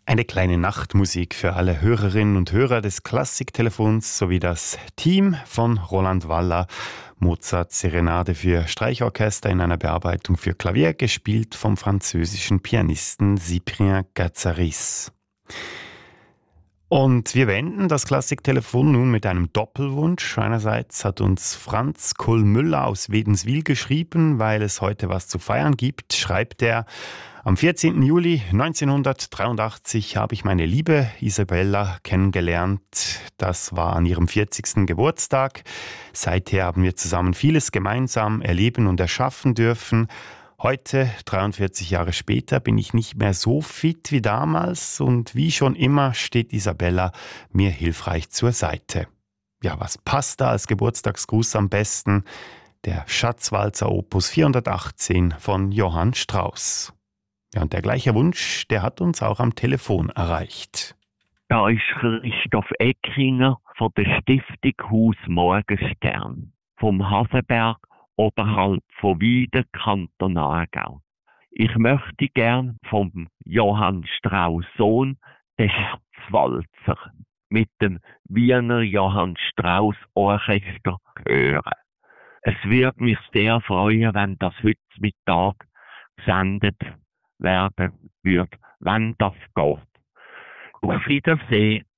Eine kleine Nachtmusik für alle Hörerinnen und Hörer des Klassiktelefons sowie das Team von Roland Waller. Mozart Serenade für Streichorchester in einer Bearbeitung für Klavier, gespielt vom französischen Pianisten Cyprien Katsaris. Und wir beenden das Klassiktelefon nun mit einem Doppelwunsch. Einerseits hat uns Franz Kohl-Müller aus Wädenswil geschrieben, weil es heute was zu feiern gibt, schreibt er: Am 14. Juli 1983 habe ich meine liebe Isabella kennengelernt. Das war an ihrem 40. Geburtstag. Seither haben wir zusammen vieles gemeinsam erleben und erschaffen dürfen. Heute, 43 Jahre später, bin ich nicht mehr so fit wie damals und wie schon immer steht Isabella mir hilfreich zur Seite. Ja, was passt da als Geburtstagsgruß am besten? Der Schatzwalzer Opus 418 von Johann Strauss. Ja, und der gleiche Wunsch, der hat uns auch am Telefon erreicht. Da ist Christoph Eckinger von der Stiftung Haus Morgenstern, vom Hasenberg oberhalb von Wieden, Kanton Aargau. Ich möchte gern vom Johann Strauss Sohn den Schatzwalzer mit dem Wiener Johann Strauss Orchester hören. Es würde mich sehr freuen, wenn das heute Mittag gesendet werden würde, wenn das geht. Auf Wiedersehen.